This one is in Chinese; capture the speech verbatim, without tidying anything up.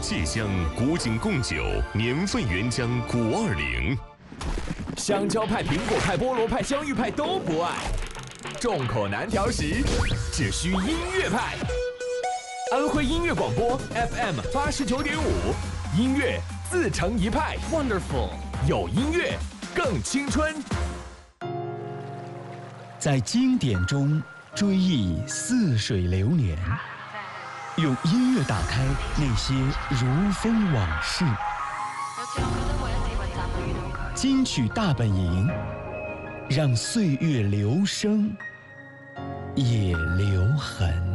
芥香古井贡酒，年份原浆古二零。 香蕉派、苹果派、菠萝派、香芋派都不爱，众口难调时，只需音乐派。安徽音乐广播 F M 八十九点五，音乐自成一派 ，Wonderful， 有音乐更青春。 在经典中追忆似水流年，用音乐打开那些如风往事。金曲大本营，让岁月流声也留痕。